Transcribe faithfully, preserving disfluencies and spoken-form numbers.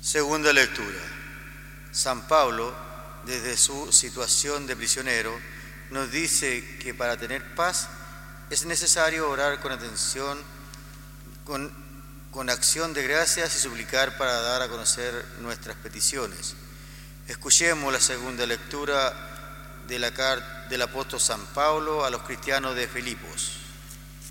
Segunda lectura. San Pablo, desde su situación de prisionero, nos dice que para tener paz es necesario orar con atención, con, con acción de gracias y suplicar para dar a conocer nuestras peticiones. Escuchemos la segunda lectura de la carta del apóstol San Pablo a los cristianos de Filipos.